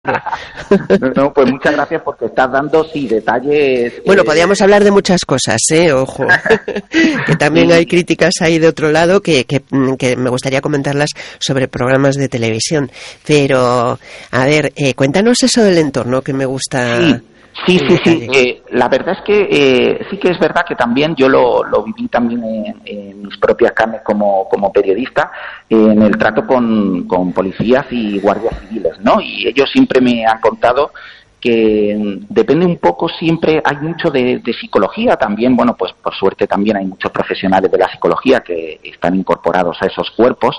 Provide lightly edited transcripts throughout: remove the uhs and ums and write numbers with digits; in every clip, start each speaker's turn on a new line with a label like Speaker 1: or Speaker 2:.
Speaker 1: No, pues muchas gracias porque estás dando, sí, detalles.
Speaker 2: Bueno, podríamos hablar de muchas cosas, ojo, que también hay críticas ahí de otro lado que me gustaría comentarlas sobre programas de televisión. Pero, a ver, cuéntanos eso del entorno que me gusta.
Speaker 1: Sí. La verdad es que sí que es verdad que también yo lo viví también en mis propias carnes como periodista, en el trato con policías y guardias civiles, ¿no? Y ellos siempre me han contado que depende un poco, siempre hay mucho de psicología también. Bueno, pues por suerte también hay muchos profesionales de la psicología que están incorporados a esos cuerpos,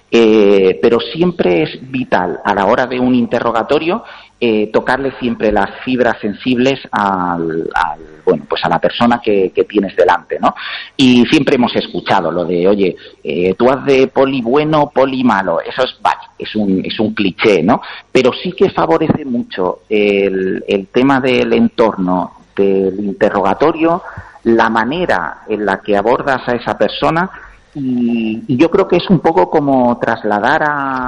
Speaker 1: pero siempre es vital a la hora de un interrogatorio tocarle siempre las fibras sensibles a la persona que tienes delante, ¿no? Y siempre hemos escuchado lo de, oye, tú haz de poli bueno, poli malo. Eso es un cliché, ¿no? Pero sí que favorece mucho el tema del entorno, del interrogatorio, la manera en la que abordas a esa persona. Y yo creo que es un poco como trasladar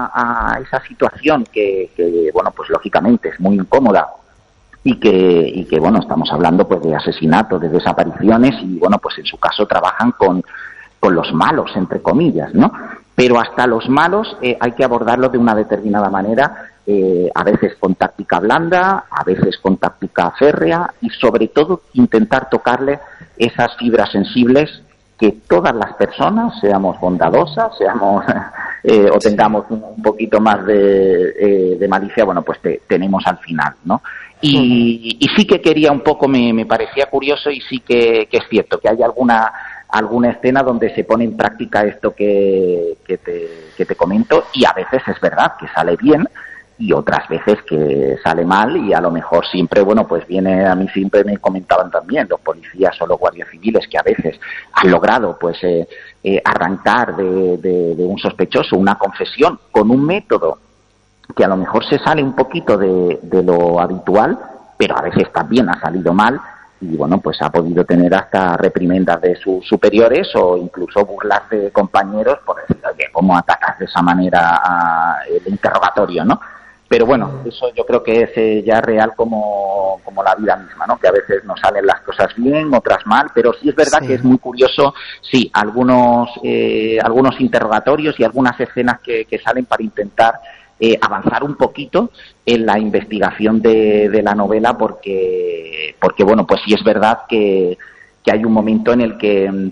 Speaker 1: a esa situación que bueno, pues lógicamente es muy incómoda y que bueno, estamos hablando pues de asesinatos, de desapariciones, y bueno, pues en su caso trabajan con los malos, entre comillas, ¿no? Pero hasta los malos hay que abordarlos de una determinada manera, a veces con táctica blanda, a veces con táctica férrea, y sobre todo intentar tocarle esas fibras sensibles que todas las personas, seamos bondadosas, seamos o tengamos un poquito más de malicia, bueno, pues tenemos al final, ¿no? Y sí que quería un poco, me parecía curioso, y sí que es cierto que hay alguna escena donde se pone en práctica esto que te comento, y a veces es verdad que sale bien, y otras veces que sale mal, y a lo mejor siempre, bueno, pues a mí siempre me comentaban también los policías o los guardias civiles que a veces han logrado pues arrancar de un sospechoso una confesión con un método que a lo mejor se sale un poquito de lo habitual, pero a veces también ha salido mal, y bueno, pues ha podido tener hasta reprimendas de sus superiores o incluso burlas de compañeros por decir, oye, ¿cómo atacas de esa manera el interrogatorio, no? Pero bueno, eso yo creo que es ya real como la vida misma, ¿no? Que a veces nos salen las cosas bien, otras mal, pero sí es verdad que es muy curioso, sí, algunos interrogatorios y algunas escenas que salen para intentar avanzar un poquito en la investigación de la novela, porque bueno, pues sí es verdad que hay un momento en el que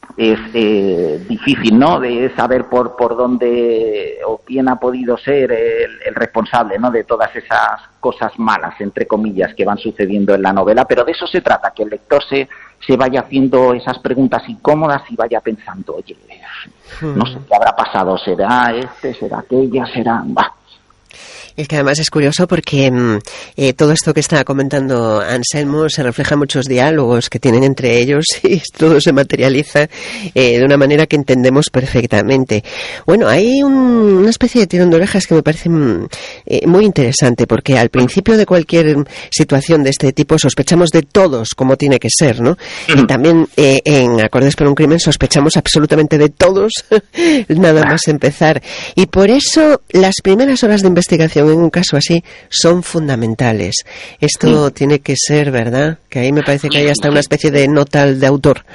Speaker 1: es difícil, ¿no?, de saber por dónde o quién ha podido ser el responsable, ¿no?, de todas esas cosas malas, entre comillas, que van sucediendo en la novela. Pero de eso se trata, que el lector se vaya haciendo esas preguntas incómodas y vaya pensando, oye, no sé qué habrá pasado, será será aquella, será...
Speaker 2: Es que además es curioso porque todo esto que está comentando Anselmo se refleja en muchos diálogos que tienen entre ellos, y todo se materializa de una manera que entendemos perfectamente. Bueno, hay una especie de tirón de orejas que me parece muy interesante, porque al principio de cualquier situación de este tipo sospechamos de todos, como tiene que ser, ¿no? Y también en Acordes por un crimen sospechamos absolutamente de todos, nada más empezar. Y por eso las primeras horas de investigación en un caso así son fundamentales. Esto tiene que ser, ¿verdad? Que ahí me parece que hay hasta una especie de nota de autor.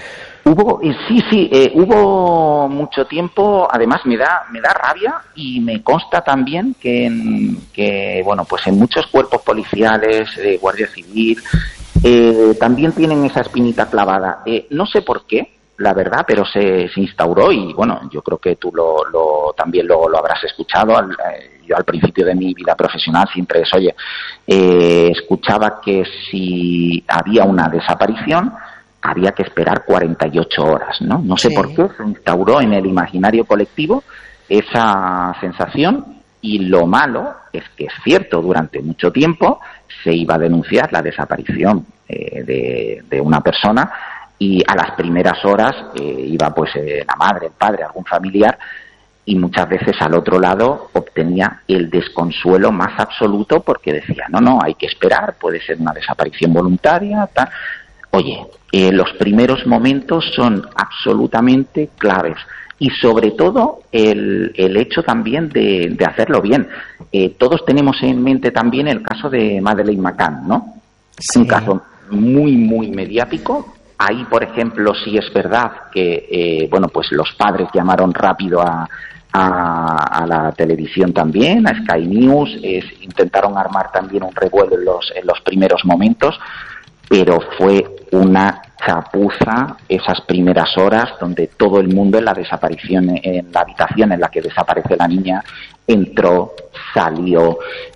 Speaker 2: Hubo
Speaker 1: mucho tiempo. Además me da rabia, y me consta también que bueno, pues en muchos cuerpos policiales, Guardia Civil, también tienen esa espinita clavada. No sé por qué, la verdad, pero se instauró, y bueno, yo creo que tú también lo habrás escuchado. Yo al principio de mi vida profesional siempre escuchaba que si había una desaparición había que esperar 48 horas, ¿no? No sé por qué se instauró en el imaginario colectivo esa sensación, y lo malo es que es cierto, durante mucho tiempo se iba a denunciar la desaparición de una persona, y a las primeras horas iba pues la madre, el padre, algún familiar, y muchas veces al otro lado obtenía el desconsuelo más absoluto, porque decía, no, hay que esperar, puede ser una desaparición voluntaria, tal. Oye, los primeros momentos son absolutamente claves. y sobre todo el hecho también de hacerlo bien. Todos tenemos en mente también el caso de Madeleine McCann, ¿no?
Speaker 2: Sí.
Speaker 1: Un caso muy, muy mediático. Ahí, por ejemplo, sí es verdad que, pues los padres llamaron rápido a la televisión también, a Sky News, intentaron armar también un revuelo en los primeros momentos, pero fue una chapuza esas primeras horas donde todo el mundo en la desaparición, en la habitación en la que desaparece la niña, entró, salió,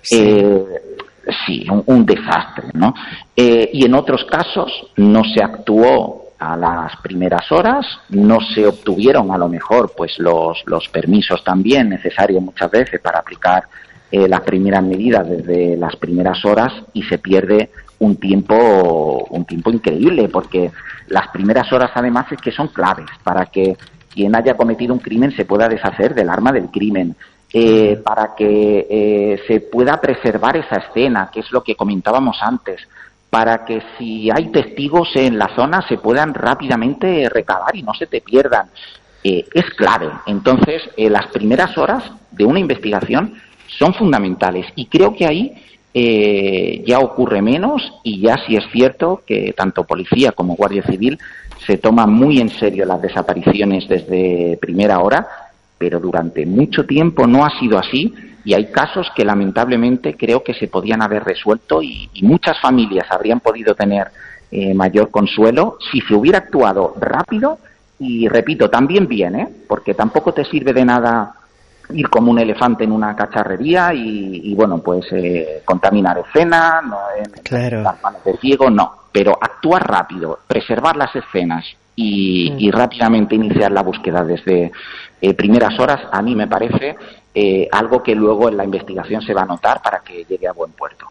Speaker 1: sí, un desastre, ¿no? Y en otros casos no se actuó a las primeras horas, no se obtuvieron a lo mejor pues los permisos también necesarios muchas veces para aplicar las primeras medidas desde las primeras horas, y se pierde un tiempo increíble, porque las primeras horas además es que son claves para que quien haya cometido un crimen se pueda deshacer del arma del crimen, para que se pueda preservar esa escena, que es lo que comentábamos antes, para que si hay testigos en la zona se puedan rápidamente recabar y no se te pierdan. Es clave. Entonces, las primeras horas de una investigación son fundamentales, y creo que ahí ya ocurre menos, y ya sí es cierto que tanto policía como Guardia Civil se toman muy en serio las desapariciones desde primera hora, pero durante mucho tiempo no ha sido así. Y hay casos que lamentablemente creo que se podían haber resuelto, y muchas familias habrían podido tener mayor consuelo si se hubiera actuado rápido y, repito, también bien, porque tampoco te sirve de nada ir como un elefante en una cacharrería y bueno, pues contaminar escena, no,
Speaker 2: claro,
Speaker 1: las manos de ciego, no, pero actuar rápido, preservar las escenas y rápidamente iniciar la búsqueda desde primeras horas, a mí me parece algo que luego en la investigación se va a notar para que llegue a buen puerto.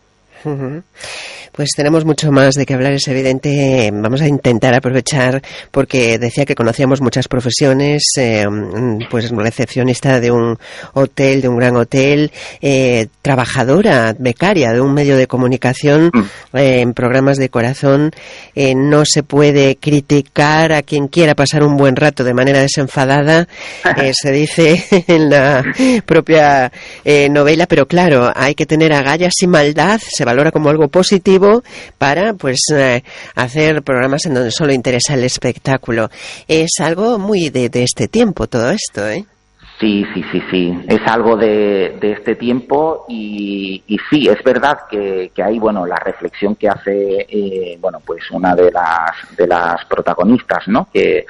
Speaker 2: Pues tenemos mucho más de qué hablar, es evidente. Vamos a intentar aprovechar, porque decía que conocíamos muchas profesiones, pues recepcionista de un hotel, de un gran hotel, trabajadora, becaria de un medio de comunicación, en programas de corazón. No se puede criticar a quien quiera pasar un buen rato de manera desenfadada, se dice en la propia novela, pero claro, hay que tener agallas y maldad, se valora como algo positivo para pues hacer programas en donde solo interesa el espectáculo. Es algo muy de este tiempo todo esto, ¿eh?
Speaker 1: Sí. Es algo de este tiempo, y sí, es verdad que hay, bueno, la reflexión que hace, pues una de las protagonistas, ¿no? Que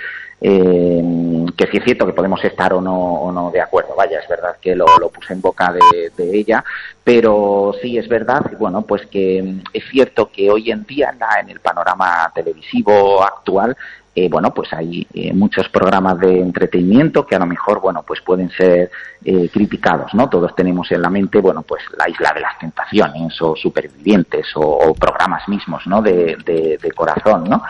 Speaker 1: sí es cierto que podemos estar o no de acuerdo. Vaya, es verdad que lo puse en boca de ella, pero sí es verdad, bueno, pues que es cierto que hoy en día en el panorama televisivo actual, pues hay muchos programas de entretenimiento que a lo mejor, pues pueden ser criticados, ¿no? Todos tenemos en la mente, pues la Isla de las Tentaciones o Supervivientes o programas mismos, ¿no? De corazón, ¿no?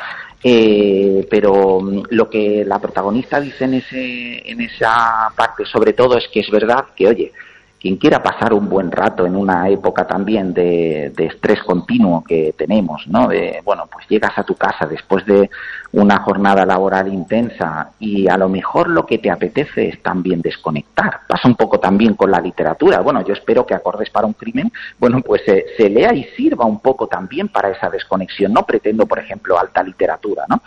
Speaker 1: Pero lo que la protagonista dice en esa parte sobre todo es que es verdad que, oye, quien quiera pasar un buen rato en una época también de estrés continuo que tenemos, ¿no? Pues llegas a tu casa después de una jornada laboral intensa y a lo mejor lo que te apetece es también desconectar. Pasa un poco también con la literatura. Bueno, yo espero que Acordes para un crimen, pues se lea y sirva un poco también para esa desconexión. No pretendo, por ejemplo, alta literatura, ¿no?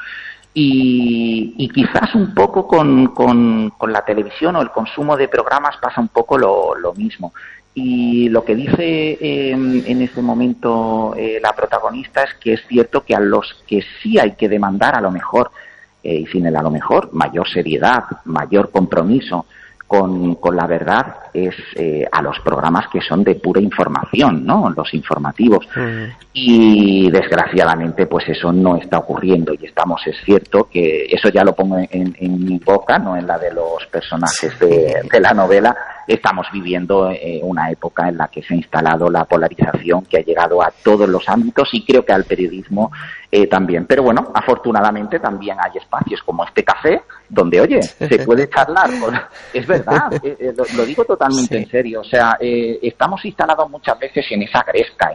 Speaker 1: Y quizás un poco con la televisión o el consumo de programas pasa un poco lo mismo. Y lo que dice en ese momento la protagonista es que es cierto que a los que sí hay que demandar a lo mejor, y sin el a lo mejor, mayor seriedad, mayor compromiso con la verdad, es a los programas que son de pura información, ¿no? Los informativos. Y desgraciadamente pues eso no está ocurriendo, y es cierto que eso ya lo pongo en mi boca, no en la de los personajes de la novela. Estamos viviendo una época en la que se ha instalado la polarización que ha llegado a todos los ámbitos, y creo que al periodismo también. Pero bueno, afortunadamente también hay espacios como este café donde, oye, se puede charlar. Es verdad, lo digo totalmente en serio. O sea, estamos instalados muchas veces en esa gresca,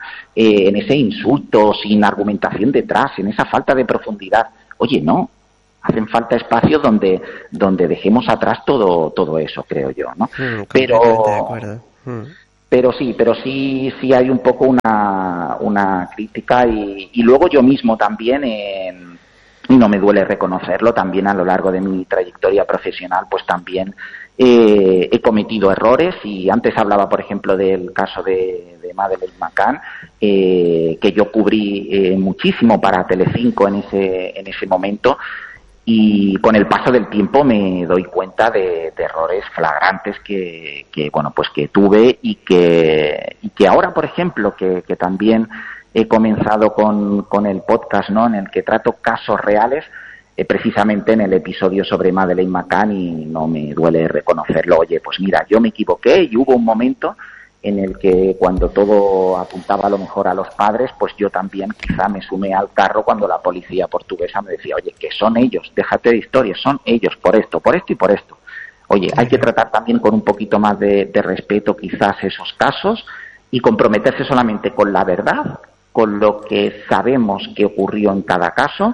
Speaker 1: en ese insulto sin argumentación detrás, en esa falta de profundidad. Oye, no. hacen falta espacios donde dejemos atrás todo eso, creo yo, ¿no?
Speaker 2: Pero de acuerdo.
Speaker 1: Pero sí hay un poco una crítica y luego yo mismo también, y no me duele reconocerlo, también a lo largo de mi trayectoria profesional, pues también he cometido errores, y antes hablaba, por ejemplo, del caso de Madeleine McCann, que yo cubrí muchísimo para Telecinco en ese momento, y con el paso del tiempo me doy cuenta de errores flagrantes que tuve y que ahora, por ejemplo, que también he comenzado con el podcast, ¿no?, en el que trato casos reales, precisamente en el episodio sobre Madeleine McCann, y no me duele reconocerlo. Oye, pues mira, yo me equivoqué y hubo un momento en el que, cuando todo apuntaba a lo mejor a los padres, pues yo también quizá me sumé al carro cuando la policía portuguesa me decía, oye, que son ellos, déjate de historias, son ellos, por esto y por esto. Oye, hay que tratar también con un poquito más de respeto quizás esos casos, y comprometerse solamente con la verdad, con lo que sabemos que ocurrió en cada caso.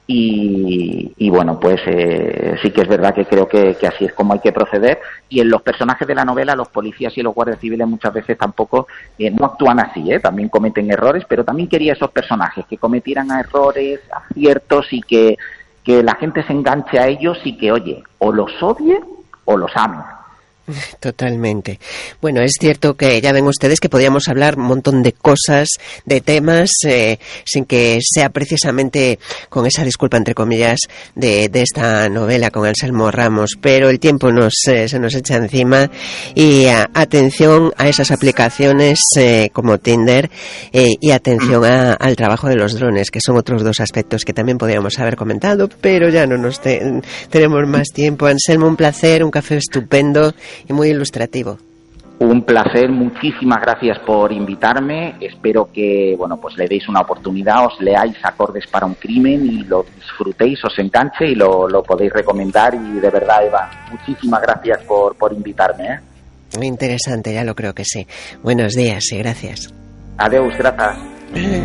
Speaker 1: Y bueno, pues sí que es verdad que creo que así es como hay que proceder, y en los personajes de la novela los policías y los guardias civiles muchas veces tampoco no actúan así, también cometen errores, pero también quería esos personajes que cometieran errores, aciertos, y que la gente se enganche a ellos y que, oye, o los odie o los ame.
Speaker 2: Totalmente. Bueno, es cierto que ya ven ustedes que podríamos hablar un montón de cosas, de temas, sin que sea precisamente con esa disculpa, entre comillas, de esta novela con Anselmo Ramos, pero el tiempo se nos echa encima, y atención a esas aplicaciones como Tinder, y atención al trabajo de los drones, que son otros dos aspectos que también podríamos haber comentado, pero ya no nos tenemos más tiempo. Anselmo, un placer, un café estupendo y muy ilustrativo.
Speaker 1: Un placer, muchísimas gracias por invitarme. Espero que, pues le deis una oportunidad, os leáis Acordes para un crimen y lo disfrutéis, os enganche y lo podéis recomendar. Y de verdad, Eva, muchísimas gracias por invitarme.
Speaker 2: Muy interesante, ya lo creo que sí. Buenos días y gracias.
Speaker 1: Adeus, gracias.